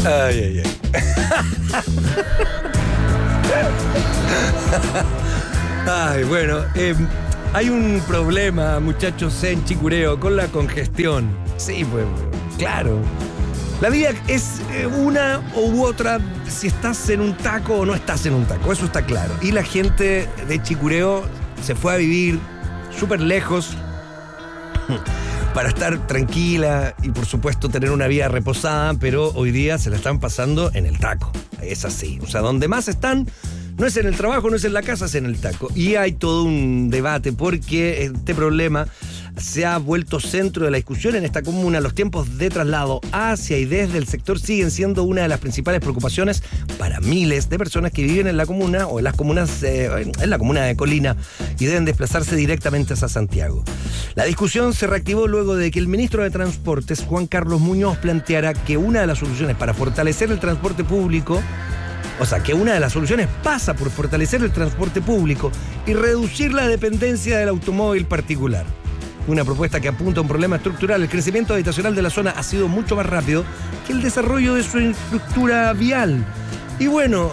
Ay, ay, ay. Ay, bueno, hay un problema, muchachos, en Chicureo con la congestión. Sí, pues, claro. La vida es una u otra, si estás en un taco o no estás en un taco, eso está claro. Y la gente de Chicureo se fue a vivir súper lejos para estar tranquila y por supuesto tener una vida reposada, pero hoy día se la están pasando en el taco. Es así. O sea, donde más están no es en el trabajo, no es en la casa, es en el taco. Y hay todo un debate porque este problema se ha vuelto centro de la discusión en esta comuna. Los tiempos de traslado hacia y desde el sector siguen siendo una de las principales preocupaciones para miles de personas que viven en la comuna o en las comunas, en la comuna de Colina, y deben desplazarse directamente hacia Santiago. La discusión se reactivó luego de que el ministro de Transportes, Juan Carlos Muñoz, planteara que una de las soluciones para fortalecer el transporte público, o sea, que una de las soluciones pasa por fortalecer el transporte público y reducir la dependencia del automóvil particular. Una propuesta que apunta a un problema estructural. El crecimiento habitacional de la zona ha sido mucho más rápido que el desarrollo de su infraestructura vial. Y bueno,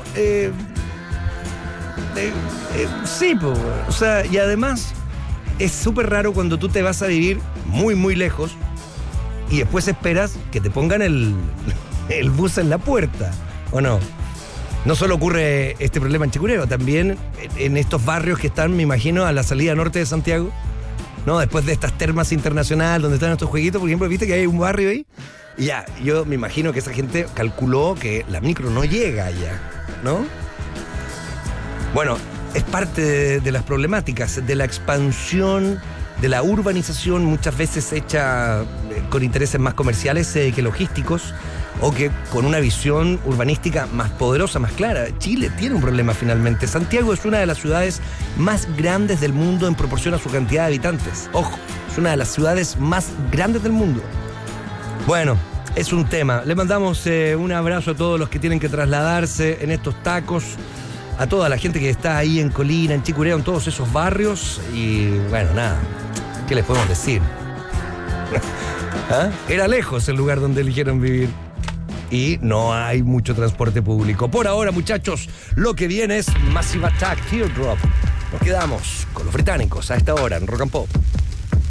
sí, pues, o sea, y además es súper raro cuando tú te vas a vivir muy, muy lejos y después esperas que te pongan el bus en la puerta, ¿o no? No solo ocurre este problema en Chicureo, también en estos barrios que están, me imagino, a la salida norte de Santiago, ¿no? Después de estas termas internacionales donde están estos jueguitos, por ejemplo, viste que hay un barrio ahí. Y ya, yo me imagino que esa gente calculó que la micro no llega allá, ¿no? Bueno, es parte de las problemáticas, de la expansión, de la urbanización, muchas veces hecha con intereses más comerciales que logísticos, o que con una visión urbanística más poderosa, más clara. Chile tiene un problema finalmente. Santiago es una de las ciudades más grandes del mundo en proporción a su cantidad de habitantes. Ojo, es una de las ciudades más grandes del mundo. Bueno, es un tema. Le mandamos un abrazo a todos los que tienen que trasladarse en estos tacos, a toda la gente que está ahí en Colina, en Chicureo, en todos esos barrios. Y bueno, nada, ¿qué les podemos decir? ¿Ah? Era lejos el lugar donde eligieron vivir. Y no hay mucho transporte público. Por ahora, muchachos, lo que viene es Massive Attack, Teardrop. Nos quedamos con los británicos a esta hora en Rock and Pop.